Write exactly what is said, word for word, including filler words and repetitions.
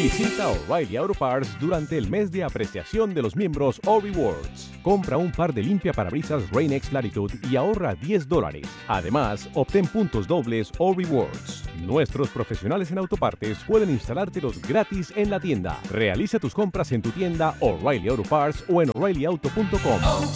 Visita O'Reilly Auto Parts durante el mes de apreciación de los miembros O-Rewards. Compra un par de limpiaparabrisas Rain-X Latitude y ahorra diez dólares. Además, obtén puntos dobles O-Rewards. Nuestros profesionales en autopartes pueden instalártelos gratis en la tienda. Realiza tus compras en tu tienda O'Reilly Auto Parts o en O'Reilly Auto punto com.